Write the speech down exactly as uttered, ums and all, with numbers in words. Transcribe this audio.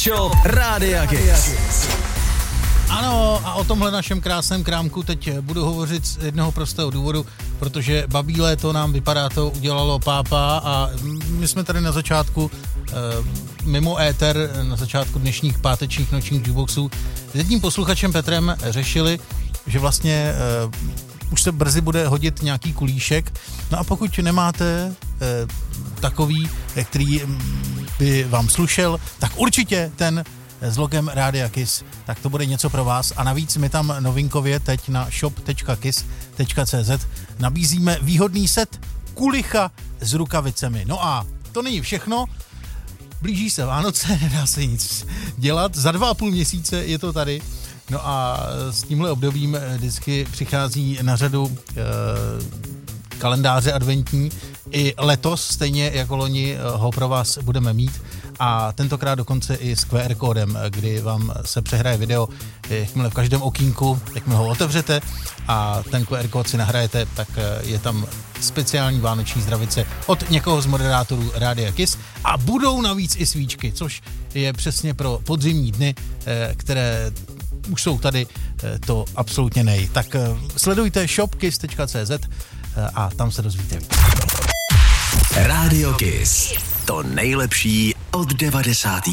Show Rádia Kiss. Ano, a o tomhle našem krásném krámku teď budu hovořit z jednoho prostého důvodu, protože babí léto nám vypadá to udělalo pápa a my jsme tady na začátku mimo éter, na začátku dnešních pátečních nočních jukeboxů s jedním posluchačem Petrem řešili, že vlastně uh, už se brzy bude hodit nějaký kulíšek. No a pokud nemáte uh, takový, který by vám slušel, tak určitě ten s logem Rádia Kiss, tak to bude něco pro vás. A navíc my tam novinkově teď na shop tečka kiss tečka cz nabízíme výhodný set kulicha s rukavicemi. No a to není všechno. Blíží se Vánoce, nedá se nic dělat. Za dva a půl měsíce je to tady. No a s tímhle obdobím vždycky přichází na řadu e, kalendáře adventní. I letos, stejně jako loni, ho pro vás budeme mít. A tentokrát dokonce i s Q R kódem, kdy vám se přehraje video, jakmile v každém okýnku, jakmile ho otevřete a ten Q R kód si nahrajete, tak je tam speciální vánoční zdravice od někoho z moderátorů Rádia Kiss a budou navíc i svíčky, což je přesně pro podzimní dny, které už jsou tady, to absolutně nej. Tak sledujte shop kiss tečka cz a tam se dozvíte víc. Rádio Kiss. To nejlepší od devadesátých